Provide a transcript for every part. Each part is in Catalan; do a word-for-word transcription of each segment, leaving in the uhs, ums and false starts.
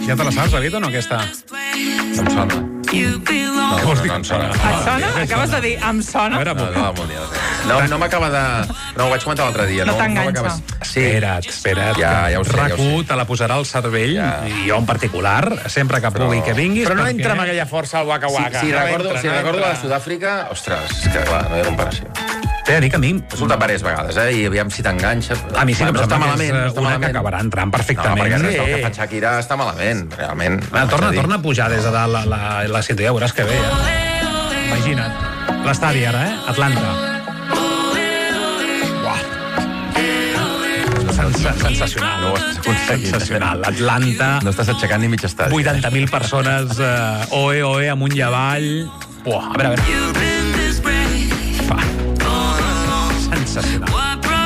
Ja te la saps, David, o no, aquesta? Em sona. No, què vols dir? No em sona. Et sona? Acabes de dir, em sona? A veure, No, no, molt dia. No, no m'acaba de... No, ho vaig comentar l'altre dia. No t'enganxa. m'acaba- Sí. Espera't, espera't. Ja, ja ho sé, ja ho RAC u sé. te la posarà al cervell, Ja. i jo en particular, sempre que pugui que vinguis. Però no perquè- entra amb aquella força al Waka Sí, Waka. sí, no recordo, entra, sí, no recordo la entra. de Sud-àfrica... Ostres, és que clar, no hi ha comparació. T'he de dir que a mi... He escoltat diverses vegades, eh? I aviam si t'enganxa. A mi sí que em no està sembla que malament, és no eh, està una que malament. acabarà entrant No, perfectament. perquè res del Sí. que fa Shakira està malament, realment. Va, torna, És a dir, torna a pujar des de dalt la, la, la cinta, ja veuràs que bé, eh? Imagina't. L'estadi ara, eh? Atlanta. Uah. Sensa, sensacional. No ho estàs aconseguint. Sensacional. Atlanta, No estàs aixecant ni mig estadi. vuitanta mil persones, eh, oe, oe, amunt i avall. Uah, a veure, a veure. Fa. Sensacional.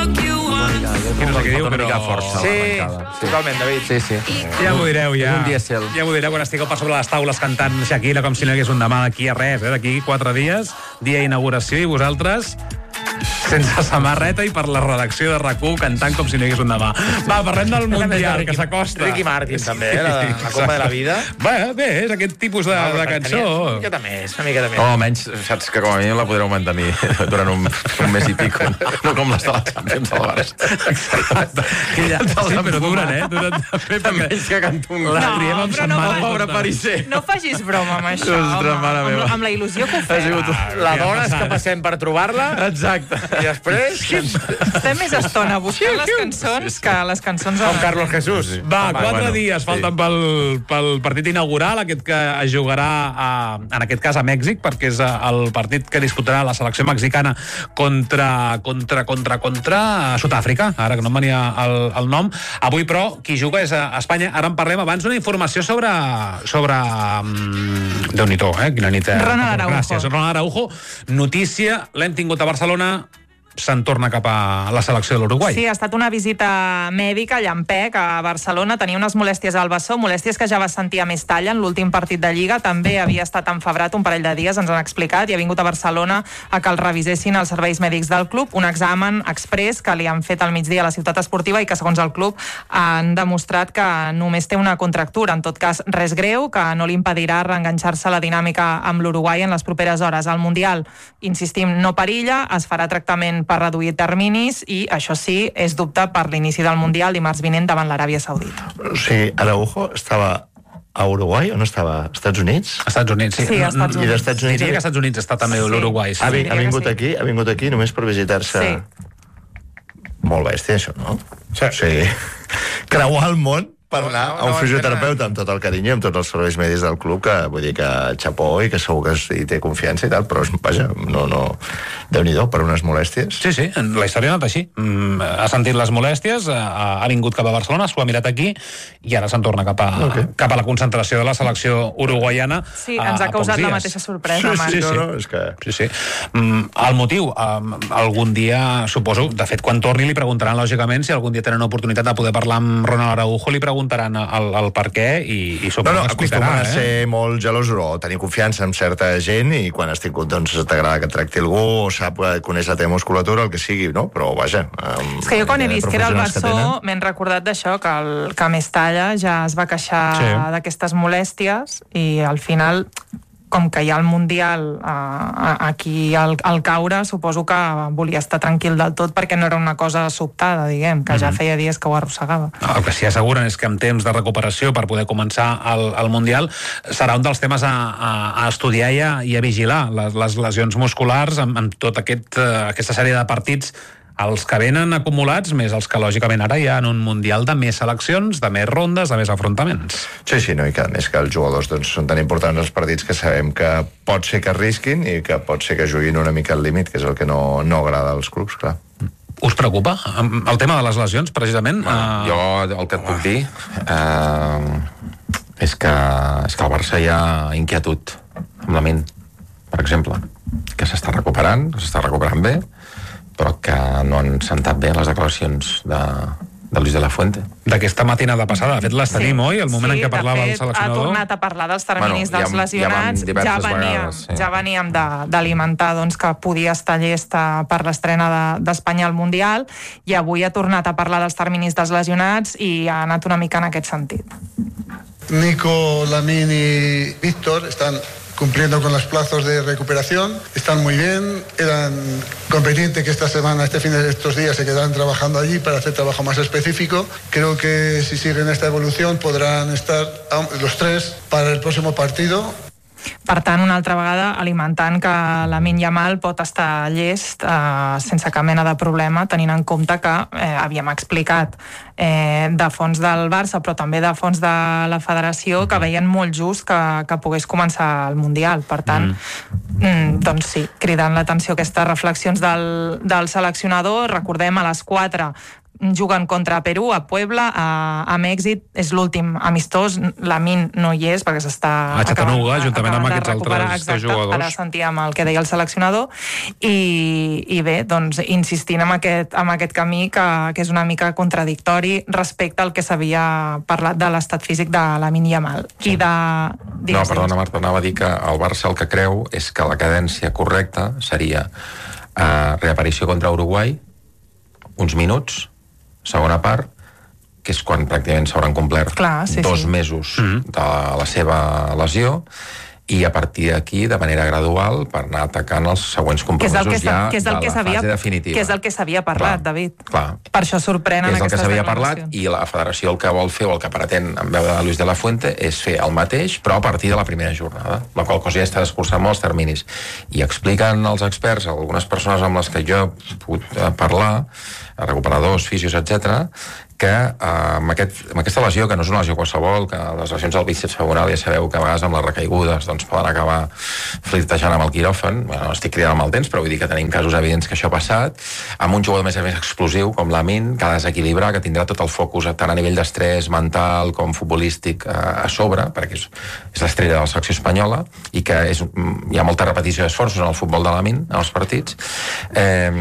Que no sé què diu, Una mica però... força. Sí, l'arrencada. totalment, David. Sí, sí. Ja m'ho direu, ja. És un dièsel. Ja m'ho direu quan estigueu per sobre les taules cantant Shakira com si no hi hagués un demà d'aquí a res, eh? D'aquí quatre dies, dia d'inauguració, i vosaltres sense samarreta i per la redacció de RAC u cantant com si no hi hagués un demà. Va, parlem del Mundial, que s'acosta. Ricky Martin, també, eh? La, la Copa de la Vida. Bé, bé, és aquest tipus de, de cançó. Una miqueta més, una miqueta més. O almenys, saps que com a mínim la podreu mantenir durant un, un mes i pico. No com les de la Champions del Barça. Que ja, sí, però duren, eh? Duren també, perquè Almenys que canto un la grat. triem amb però no setmana. fa- Pobre Pariser. No facis broma amb això, Ostres, home, mare amb, meva. amb la il·lusió que ho Ha fem. sigut La dona és que passem per trobar-la Exacte. i després Estem més estona buscant les cançons que les cançons... com Carlos Jesús. Va, Home, quatre bueno, dies sí. falten pel, pel partit inaugural, aquest que es jugarà a, en aquest cas a Mèxic, perquè és el partit que disputarà la selecció mexicana contra, contra, contra, contra Sud-àfrica, ara que no em venia el, el nom. Avui, però, qui juga és a Espanya. Ara en parlem. Abans una informació sobre... sobre um, Déu-n'hi-do, eh? Quina nit. Eh? Ronald Araujo. Gràcies, Ronald Araujo. Notícia, l'hem tingut a Barcelona, se'n torna cap a la selecció de l'Uruguai. Sí, ha estat una visita mèdica a Llampec, a Barcelona. Tenia unes molèsties al bessó, molèsties que ja va sentir a Mestalla en l'últim partit de Lliga. També havia estat enfebrat un parell de dies, ens han explicat, i ha vingut a Barcelona a que el revisessin els serveis mèdics del club. Un examen express que li han fet al migdia a la ciutat esportiva i que, segons el club, han demostrat que només té una contractura. En tot cas, res greu, que no li impedirà reenganxar-se a la dinàmica amb l'Uruguai en les properes hores. El Mundial, insistim, no perilla, es farà tractament per reduir terminis i, això sí, és dubte per l'inici del Mundial dimarts vinent davant l'Aràbia Saudita. O sigui, Araujo estava a Uruguai o no estava? Als Estats Units? Als Estats Units, sí. Sí, als Estats I dels Estats Units... Diria que als Estats Units està també Sí. l'Uruguai. Sí. Ha, vi- diria ha que vingut sí. aquí, ha vingut aquí només per visitar-se... Sí. Molt bèstia, això, no? Sí. O sigui, creuar el món per anar no, a un no, fisioterapeuta amb tot el carinyo i amb tots els serveis mèdics del club, que vull dir que xapó i que segur que hi té confiança i tal, però vaja, no, no... Déu-n'hi-do, per unes molèsties. Sí, sí, la història ha anat així. Mm, ha sentit les molèsties, ha, ha vingut cap a Barcelona, s'ho ha mirat aquí i ara se'n torna cap a, Okay. cap a la concentració de la selecció uruguaiana. Sí, a- ens ha a pocs causat la dies. mateixa sorpresa, Sí, Marc. sí, Sí, no, sí. no, és que... Sí, sí. Mm, el motiu, um, algun dia, suposo, de fet, quan torni li preguntaran, lògicament, si algun dia tenen oportunitat de poder parlar amb Ronald Araujo, li preguntaran el, el per què i, i No, suposo no, que explicarà, acostumen a eh? ser molt gelosos o tenir confiança en certa gent i quan has tingut, doncs, t'agrada que et tracti algú o sap que coneix la teva musculatura, el que sigui, no? Però, vaja... És que jo quan he vist que era el bessó m'he recordat d'això, que, el, que Mestalla ja es va queixar Sí. d'aquestes molèsties i al final, com que hi ha el Mundial eh, aquí al, al caure, suposo que volia estar tranquil del tot perquè no era una cosa sobtada, diguem, que ja feia dies que ho arrossegava. El que s'hi asseguren és que en temps de recuperació per poder començar el, el Mundial serà un dels temes a, a, a estudiar i a, i a vigilar, les, les lesions musculars amb, amb tota aquest, uh, aquesta sèrie de partits, els que venen acumulats, més els que lògicament ara hi ha en un Mundial de més seleccions, de més rondes, de més afrontaments. Sí, sí, no, i que a més que els jugadors doncs, són tan importants els partits que sabem que pot ser que arrisquin i que pot ser que juguin una mica al límit, que és el que no, no agrada als clubs, clar. Us preocupa el tema de les lesions, precisament? Bueno, jo el que et puc dir eh, és, que, és que al Barça hi ha inquietud amb la ment, per exemple, que s'està recuperant, s'està recuperant bé, però que no han sentat bé les declaracions de, de Luis de la Fuente. D'aquesta matinada passada, de fet les tenim, oi? El moment sí, en què parlava de fet, el seleccionador. ha tornat a parlar dels terminis Bueno, ja- dels lesionats. ja van Ja, diverses veníem, vegades, sí. ja veníem de- d'alimentar doncs, que podia estar llesta per l'estrena de- d'Espanya al Mundial i avui ha tornat a parlar dels terminis dels lesionats i ha anat una mica en aquest sentit. Nico, Lamine y Víctor están cumpliendo con los plazos de recuperación, están muy bien, eran competentes que esta semana, este fin de estos días se quedarán trabajando allí para hacer trabajo más específico. Creo que si siguen esta evolución podrán estar los tres para el próximo partido. Per tant, una altra vegada alimentant que Lamine Yamal pot estar llest eh, sense cap mena de problema, tenint en compte que eh, havíem explicat eh, de fons del Barça, però també de fons de la federació, que veien molt just que, que pogués començar el Mundial. Per tant, mm. Mm, doncs sí, cridant l'atenció aquestes reflexions del, del seleccionador. Recordem, a les quatre juguen contra Perú, a Puebla, a, a Mèxic, és l'últim amistós. Lamine no hi és perquè s'està a Chattanooga, juntament amb aquests altres exacte, jugadors. Ara sentíem el que deia el seleccionador i, i bé, doncs insistint en aquest, en aquest camí que, que és una mica contradictori respecte al que s'havia parlat de l'estat físic de Lamine Yamal. I de... Dins, no, perdona, Marta, anava a dir que el Barça el que creu és que la cadència correcta seria uh, reaparició contra Uruguai, uns minuts, segona part, que és quan pràcticament s'hauran complert Clar, sí, dos sí. mesos Mm. de la seva lesió, i a partir d'aquí, de manera gradual, per anar atacant els següents que és el compromisos que, ja que és el de que la s'havia fase definitiva. que és el que s'havia parlat, Clar, David. Clar. Per això sorprenen És el que aquestes s'havia parlat, declaracions. i la federació el que vol fer, o el que pretén en veu de Luis de la Fuente, és fer el mateix, però a partir de la primera jornada, la qual cosa ja està escurçant molt els terminis. I expliquen els experts, algunes persones amb les que jo he pogut eh, parlar, recuperadors, fisios, etcètera, que eh, amb, aquest, amb aquesta lesió, que no és una lesió qualsevol, que les lesions del bíceps femoral ja sabeu que a vegades amb les recaigudes doncs, poden acabar flirtejant amb el quiròfan, bueno, no estic cridant amb el temps, però vull dir que tenim casos evidents que això ha passat, amb un jugador més a més explosiu com Lamine, que ha de desequilibrar, que tindrà tot el focus tant a nivell d'estrès mental com futbolístic eh, a sobre, perquè és, és l'estrella de la selecció espanyola, i que és, hi ha molta repetició d'esforços en el futbol de Lamine, en els partits. Eh,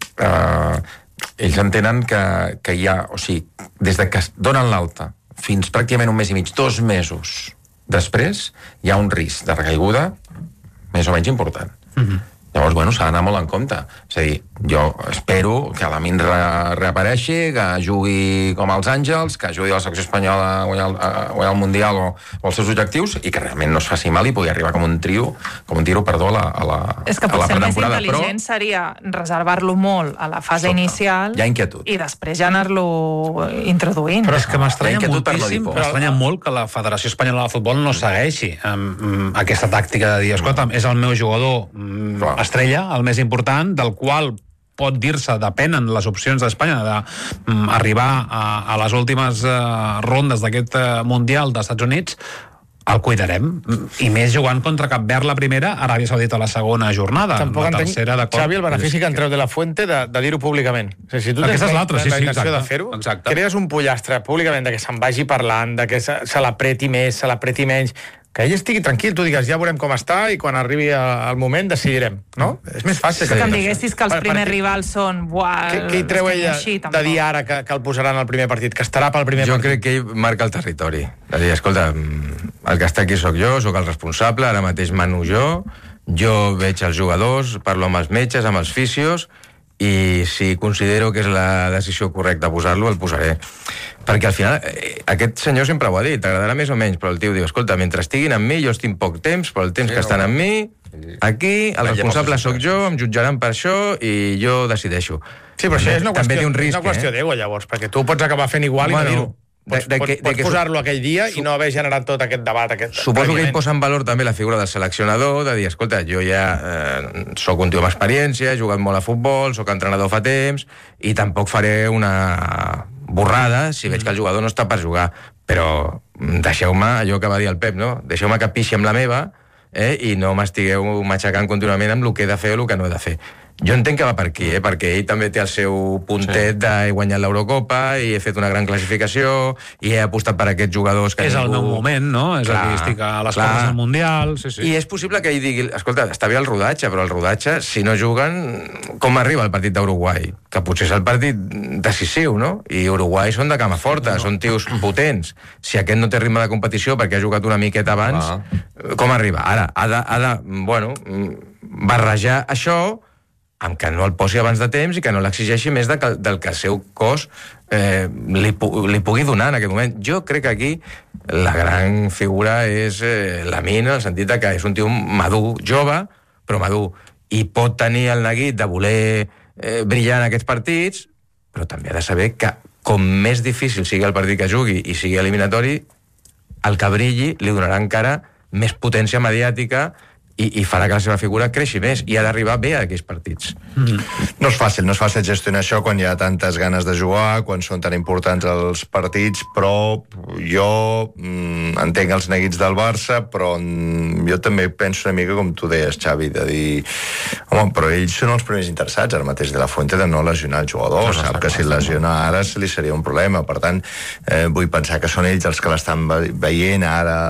eh, ells entenen que, que hi ha, o sigui, des de que es donen l'alta fins pràcticament un mes i mig, dos mesos després, hi ha un risc de recaiguda més o menys important. Mm-hmm. Llavors, bueno, s'ha d'anar molt en compte. És a dir, jo espero que Lamine re reapareixi, que jugui com els Àngels, que jugui a la selecció espanyola a guanyar, a guanyar el Mundial o, o els seus objectius, i que realment no es faci mal i pugui arribar com un trio, com un tiro, perdó, a la, a la, és que a la potser més pretemporada. intel·ligent però seria reservar-lo molt a la fase Sota. inicial Hi ha inquietud. i després ja anar-lo introduint. Però és que m'estranya Hi ha inquietud per no moltíssim, dir por. m'estranya molt que la Federació Espanyola de Futbol no segueixi amb, amb aquesta tàctica de dir, escolta'm, és el meu jugador mm, Clar. estrella, el més important, del qual pot dir-se, depenen les opcions d'Espanya d'arribar a, a les últimes uh, rondes d'aquest uh, Mundial dels Estats Units, el cuidarem, i més jugant contra Cap Verd la primera, Aràbia Saudita la segona jornada. Tampoc la entenc, tercera, d'acord. Xavi, el benefici que en treu de la Fuente de, de dir-ho públicament. O sigui, si tu Aquesta tens és l'altra, la, sí, la sí, intenció exacte, de fer-ho, exacte. crees un pollastre públicament de que se'n vagi parlant, de que se, se l'apreti més, se l'apreti menys, que ell estigui tranquil, tu digues, ja veurem com està i quan arribi el moment decidirem, no? És més fàcil. Que em diguessis que els Per- primers perquè- rivals són... Buah, Què, què hi treu estem ella així, de tampoc. dir ara que, que el posaran al primer partit, que estarà pel primer Jo partit? crec que ell marca el territori. De dir, escolta, el que està aquí sóc jo, sóc el responsable, ara mateix mano jo, jo veig els jugadors, parlo amb els metges, amb els fisios, i si considero que és la decisió correcta posar-lo, el posaré. Perquè al final, eh, aquest senyor sempre ho ha dit, t'agradarà més o menys, però el tio diu, escolta, mentre estiguin amb mi, jo estic poc temps, però el temps Sí, que no, estan amb mi, aquí, el Veiem responsable els sóc jo, interessos. em jutjaran per això i jo decideixo. Sí, però això és una També qüestió, té un risc, una qüestió eh? d'ego, llavors, perquè tu pots acabar fent igual Bueno, i no dir-ho. Pots, de- de pots, que- de pots que su- posar-lo aquell dia i no haver generat tot aquest debat. Aquest Suposo que ell prèviament. posa en valor també la figura del seleccionador, de dir, escolta, jo ja eh, sóc un tio amb experiència, he jugat molt a futbol, sóc entrenador fa temps, i tampoc faré una borrada si veig que el jugador no està per jugar. Però deixeu-me, allò que va dir el Pep, no? Deixeu-me que pixi amb la meva, eh? I no m'estigueu matxacant contínuament amb el que he de fer o el que no he de fer. Jo entenc que va per aquí, eh? Perquè ell també té el seu puntet sí. de he guanyat l'Eurocopa i he fet una gran classificació i he apostat per aquests jugadors que És el ningú... meu moment, no? És Clar, el que estic a les clar. portes del Mundial. Sí, sí. I és possible que ell digui, escolta, està bé el rodatge, però el rodatge, si no juguen, com arriba el partit d'Uruguai? Que potser és el partit decisiu, no? I Uruguai són de cama forta, no. Són tios potents. Si aquest no té ritme de competició perquè ha jugat una miqueta abans, Ah. com arriba? Ara, ha de, ha de bueno, barrejar això amb que no el posi abans de temps i que no l'exigeixi més de que, del que el seu cos eh, li, li pugui donar en aquest moment. Jo crec que aquí la gran figura és eh, Lamine, en el sentit que és un tio madur, jove, però madur, i pot tenir el neguit de voler eh, brillar en aquests partits, però també ha de saber que com més difícil sigui el partit que jugui i sigui eliminatori, el que brilli li donarà encara més potència mediàtica i, i farà que la seva figura creixi més i ha d'arribar bé a aquells partits. Mm. No és fàcil, no és fàcil gestionar això quan hi ha tantes ganes de jugar, quan són tan importants els partits, però jo mm, entenc els neguits del Barça, però mm, jo també penso una mica com tu deies, Xavi, de dir, home, però ells són els primers interessats ara mateix de la Fuente de no lesionar el jugador, no, sap que si el lesiona ara se li seria un problema, per tant eh, vull pensar que són ells els que l'estan veient ara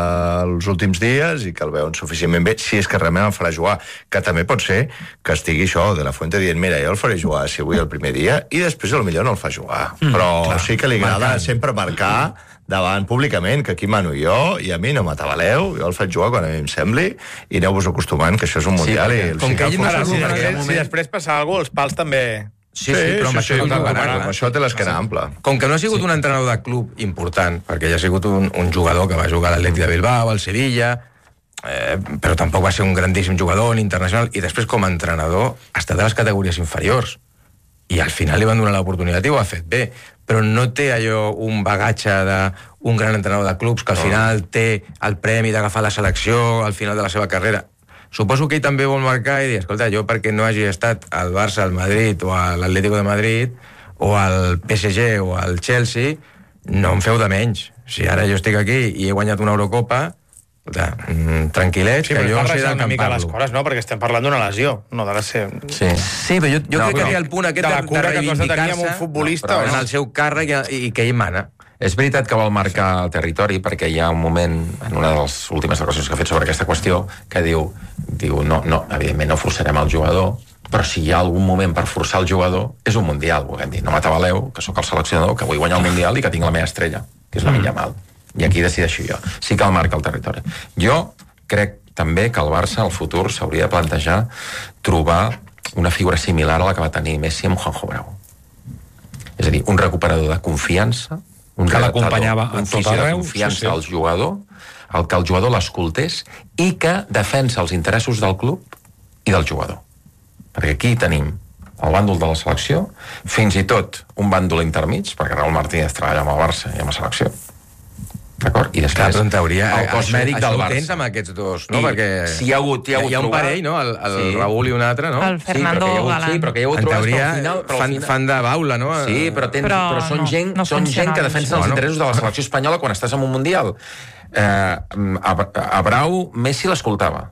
els últims dies i que el veuen suficientment bé, si és que realment el farà jugar, que també pot ser que estigui això de la Fuente dient, mira, jo el faré jugar si avui el primer dia i després potser no el fa jugar, mm, però clar, sí que li agrada marcant. Sempre marcar davant públicament, que aquí mano jo i a mi no m'atabaleu, jo el faig jugar quan a mi em sembli i aneu-vos acostumant que això és un mundial sí, i... Com que ell no serà, si, després, si després passa alguna cosa, els pals també... Sí, sí, sí, però amb sí, això, sí, no sí, amb això té l'esquena ampla. Com que no ha sigut sí. un entrenador de club important, perquè ja ha sigut un, un jugador que va jugar a l'Atlètic de Bilbao, al Sevilla, eh, però tampoc va ser un grandíssim jugador ni internacional, i després com a entrenador ha estat de les categories inferiors i al final li van donar l'oportunitat i ho ha fet bé, però no té allò un bagatge d'un gran entrenador de clubs que al final té el premi d'agafar la selecció al final de la seva carrera. Suposo que ell també vol marcar i dir, escolta, jo perquè no hagi estat al Barça, al Madrid o a l'Atlético de Madrid o al P S G o al Chelsea, no em feu de menys. Si ara jo estic aquí i he guanyat una Eurocopa, escolta, mm, tranquil·lets, sí, que jo sé del una que em mica parlo. les coses, no? Perquè estem parlant d'una lesió, no de la ser... Sí, sí però jo, jo no, crec però... que hi ha el punt aquest de, de, de reivindicar-se un futbolista, no, en el seu càrrec i, i que ell mana. És veritat que vol marcar el territori perquè hi ha un moment, en una de les últimes declaracions que ha fet sobre aquesta qüestió, que diu, diu no, no, evidentment no forçarem el jugador, però si hi ha algun moment per forçar el jugador, és un mundial, volem dir. No m'atabaleu, que sóc el seleccionador, que vull guanyar el mundial i que tinc la meva estrella, que és la Lamine Yamal. I aquí decideixo jo. Sí que el marca el territori. Jo crec també que el Barça, al futur, s'hauria de plantejar trobar una figura similar a la que va tenir Messi amb Juanjo Bravo. És a dir, un recuperador de confiança, un que l'acompanyava en tot arreu, de confiança sí, sí. al jugador, el que el jugador l'escoltés i que defensa els interessos del club i del jugador. Perquè aquí tenim el bàndol de la selecció, fins i tot un bàndol intermig, perquè Raúl Martínez treballa amb el Barça i amb la selecció. D'acord? I després, clar, però en teoria, el cos això, mèdic del Barça. Ho tens amb aquests dos, no? I, perquè si hi ha hagut, hi ha, hagut hi ha un trobar... parell, no? El, el sí. Raúl i un altre, no? El Fernando sí, Galán. Sí, però que hi ha hagut en trobades, teoria, però al final... Però fan, final... fan de baula, no? Sí, però, tens, però, però són, no, gent, no són gent que defensen els bueno. interessos de la selecció espanyola quan estàs en un mundial. Eh, a, a Brau, Messi l'escoltava.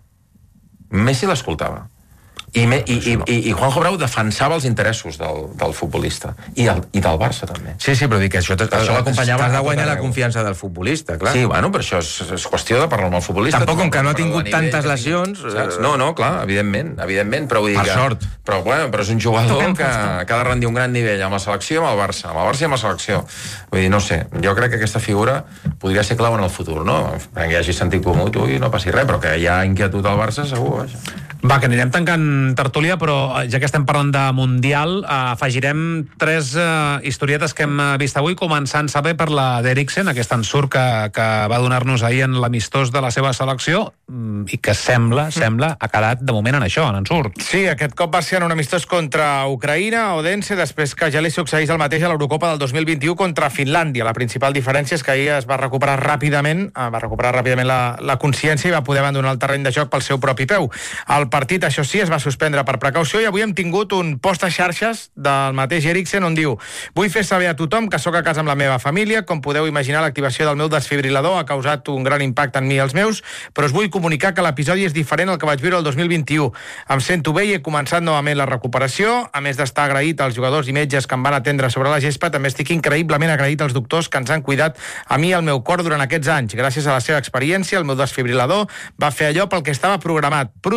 Messi l'escoltava. I, me, i, i, i, i Juanjo Brau defensava els interessos del, del futbolista i, el, i del Barça també. Sí, sí, però dic que això, això l'acompanyava t'has de guanyar la confiança del futbolista, clar. Sí, bueno, però això és, és qüestió de parlar amb el futbolista. Tampoc com que no ha tingut tantes lesions... Saps? No, no, clar, evidentment, evidentment, però vull dir per que... sort. Però, bueno, però és un jugador que, que ha de rendir un gran nivell amb la selecció i amb el Barça, amb el Barça i amb la selecció. Vull dir, no sé, jo crec que aquesta figura podria ser clau en el futur, no? Que hi hagi sentit comú, tu, i no passi res, però que hi ha inquietud al Barça, segur, vaja. Va, que anirem tancant tertúlia, però ja que estem parlant de Mundial, eh, afegirem tres eh, historietes que hem vist avui, començant saber per la d'Eriksen, aquest ensurt que, que va donar-nos ahir en l'amistós de la seva selecció, i que sembla, sembla, ha quedat de moment en això, en ensurt. Sí, aquest cop va ser en un amistós contra Ucraïna, Odense, després que ja li succeís el mateix a l'Eurocopa del dos mil vint-i-u contra Finlàndia. La principal diferència és que ahir es va recuperar ràpidament, va recuperar ràpidament la, la consciència i va poder abandonar el terreny de joc pel seu propi peu. El partit, això sí, es va suspendre per precaució i avui hem tingut un post a xarxes del mateix Eriksen on diu: vull fer saber a tothom que sóc a casa amb la meva família, com podeu imaginar l'activació del meu desfibrilador ha causat un gran impacte en mi i els meus, però us vull comunicar que l'episodi és diferent al que vaig viure el dos mil vint-i-u. Em sento bé i he començat novament la recuperació, a més d'estar agraït als jugadors i metges que em van atendre sobre la gespa, també estic increïblement agraït als doctors que ens han cuidat a mi i al meu cor durant aquests anys. Gràcies a la seva experiència, el meu desfibrilador va fer allò pel que estava programat, protegir-me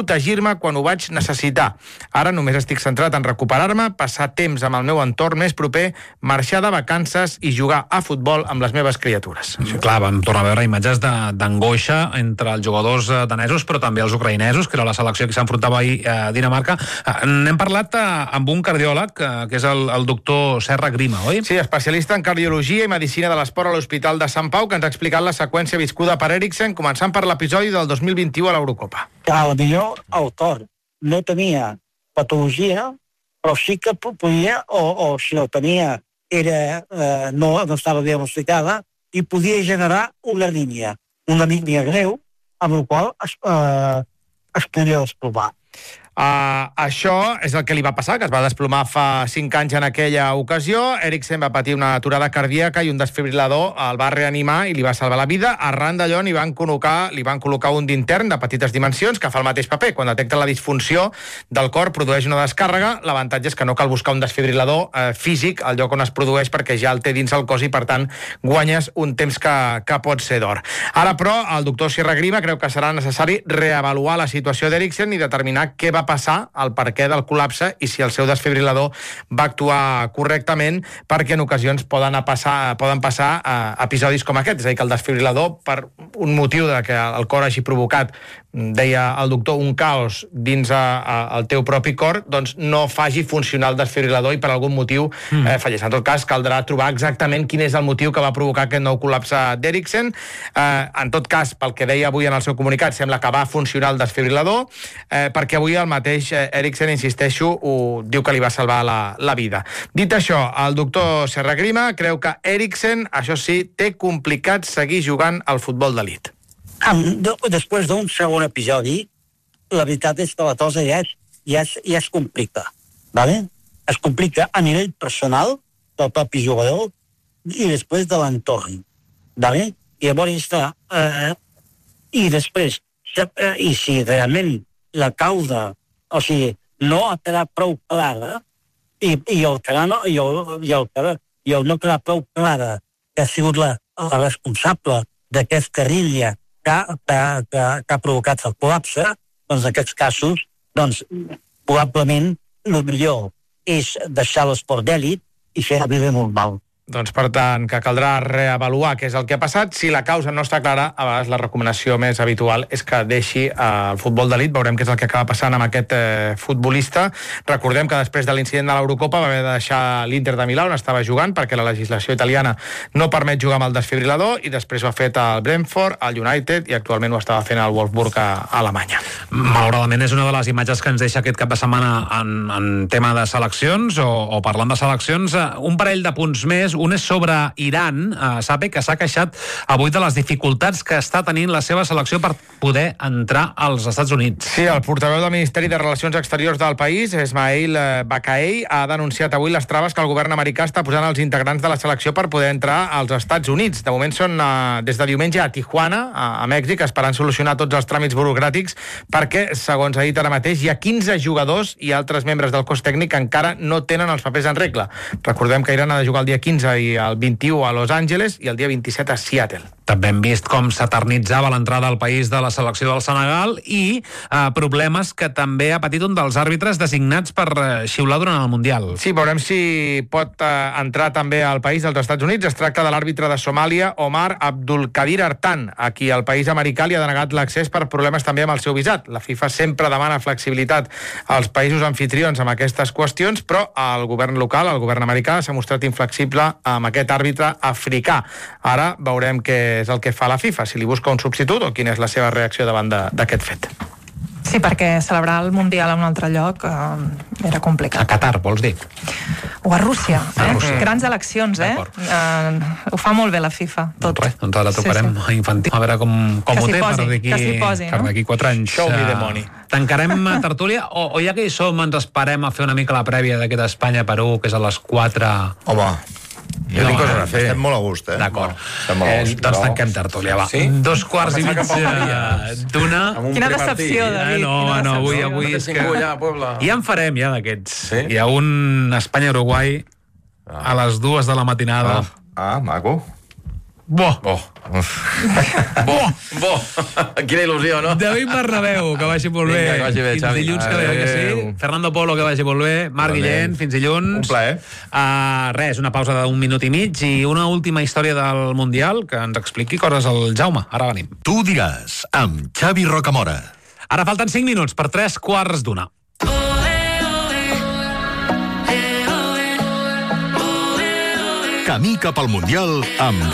sentir-me quan ho vaig necessitar. Ara només estic centrat en recuperar-me, passar temps amb el meu entorn més proper, marxar de vacances i jugar a futbol amb les meves criatures. Sí, clar, vam tornar a veure imatges d'angoixa entre els jugadors danesos, però també els ucraïnesos, que era la selecció que s'enfrontava ahir a Dinamarca. N'hem parlat amb un cardiòleg, que és el, el doctor Serra Grima, oi? Sí, especialista en cardiologia i medicina de l'esport a l'Hospital de Sant Pau, que ens ha explicat la seqüència viscuda per Eriksen, començant per l'episodi del dos mil vint-i-u a l'Eurocopa. A la millor el cor no tenia patologia, però sí que podia, o, o si no tenia, era, eh, no, no estava diagnosticada, i podia generar una línia, una línia greu, amb la qual es, eh, es podia desplomar. Uh, això és el que li va passar, que es va desplomar fa cinc anys en aquella ocasió. Eriksen va patir una aturada cardíaca i un desfibrilador el va reanimar i li va salvar la vida. Arran d'allò li van col·locar, li van col·locar un d'intern de petites dimensions que fa el mateix paper. Quan detecta la disfunció del cor, produeix una descàrrega. L'avantatge és que no cal buscar un desfibrilador eh, físic al lloc on es produeix, perquè ja el té dins el cos i, per tant, guanyes un temps que, que pot ser d'or. Ara, però, el doctor Serra Grima creu que serà necessari reavaluar la situació d'Eriksen i determinar què va passar, el perquè del col·lapse i si el seu desfibrilador va actuar correctament, perquè en ocasions poden passar, poden passar uh, episodis com aquest, és a dir, que el desfibrilador, per un motiu de que el cor hagi provocat, deia el doctor, un caos dins a, a, el teu propi cor, doncs no faci funcionar el desfibrilador i per algun motiu mm. eh, falleix. En tot cas, caldrà trobar exactament quin és el motiu que va provocar aquest nou col·lapse d'Eriksen. Eh, en tot cas, pel que deia avui en el seu comunicat, sembla que va funcionar el desfibrilador, eh, perquè avui el mateix Eriksen, insisteixo, ho, diu que li va salvar la, la vida. Dit això, el doctor Serra Grima creu que Eriksen, això sí, té complicat seguir jugant al futbol d'elit. Després d'un segon episodi, la veritat és que la cosa ja es, ja es, ja es complica. ¿Vale? Es complica a nivell personal del propi jugador i després de l'entorn. ¿Vale? I llavors, eh, i després, eh, i si realment la causa, o sigui, no ha quedat prou clara, i, i el que no, i el, i el, i el no quedar prou clara que ha sigut la, la responsable d'aquesta línia que, que, que, que ha provocat el col·lapse, doncs en aquests casos, doncs, probablement el millor és deixar l'esport d'èlit i fer la vida normal. Doncs, per tant, que caldrà reavaluar què és el que ha passat. Si la causa no està clara, a vegades la recomanació més habitual és que deixi eh, el futbol d'elit. Veurem què és el que acaba passant amb aquest eh, futbolista. Recordem que després de l'incident de l'Eurocopa va haver de deixar l'Inter de Milà, on estava jugant, perquè la legislació italiana no permet jugar amb el desfibrilador, i després ho ha fet al Brentford, al United, i actualment ho estava fent al Wolfsburg a, a Alemanya. Malauradament és una de les imatges que ens deixa aquest cap de setmana en, en tema de seleccions, o, o parlant de seleccions, un parell de punts més. Un és sobre Iran. Eh, Sabe que s'ha queixat avui de les dificultats que està tenint la seva selecció per poder entrar als Estats Units. Sí, el portaveu del Ministeri de Relacions Exteriors del país, Ismail Bakaei, ha denunciat avui les traves que el govern americà està posant als integrants de la selecció per poder entrar als Estats Units. De moment són eh, des de diumenge a Tijuana, a, a Mèxic, esperant solucionar tots els tràmits burocràtics, perquè, segons ha dit ara mateix, hi ha quinze jugadors i altres membres del cos tècnic que encara no tenen els papers en regla. Recordem que Iran ha de jugar el dia quinze i el vint-i-u a Los Angeles i el dia vint-i-set a Seattle. També hem vist com s'eternitzava l'entrada al país de la selecció del Senegal i eh, problemes que també ha patit un dels àrbitres designats per eh, xiular durant el Mundial. Sí, veurem si pot eh, entrar també al país dels Estats Units. Es tracta de l'àrbitre de Somàlia, Omar Abdulkadir Artan, a qui el país americà li ha denegat l'accés per problemes també amb el seu visat. La FIFA sempre demana flexibilitat als països anfitrions amb aquestes qüestions, però el govern local, el govern americà, s'ha mostrat inflexible amb aquest àrbitre africà. Ara veurem què és el que fa la FIFA, si li busca un substitut o quina és la seva reacció davant d'aquest fet. Sí, perquè celebrar el Mundial a un altre lloc eh, era complicat. A Qatar, vols dir? O a Rússia, eh? A Rússia. Grans eleccions, eh? eh? Ho fa molt bé la FIFA, tot. Doncs res, doncs ara trucarem sí, sí. a Infantil, a veure com, com ho té per d'aquí no? quatre anys. Show me the money. Tancarem tertúlia, o, o ja que hi som ens esperem a fer una mica la prèvia d'aquest Espanya-Perú, que és a les quatre... Home... Jo no, tinc coses a fer. Estem molt a gust, eh? D'acord. No, eh, doncs tanquem tertúlia, va. Sí? Dos quarts i mig d'una... Quina decepció, David. Eh, no, no, avui, avui és que... Ja, ja en farem, ja, d'aquests. Sí? Hi ha un Espanya-Uruguai a les dues de la matinada. Ah, ah maco. Bo. Bo. Bo. Bo. Quina il·lusió, no? David Bernabéu, que vagi molt bé. Vinga, que vagi bé, fins Xavi. dilluns, que, que sí. Adéu. Fernando Polo, que vagi molt bé. Marc Guillén, fins dilluns. Un plaer. Uh, res, una pausa d'un minut i mig i una última història del Mundial que ens expliqui coses el Jaume. Ara venim. Tu diràs, amb Xavi Rocamora. Ara falten cinc minuts per tres quarts d'una. Camí cap al Mundial amb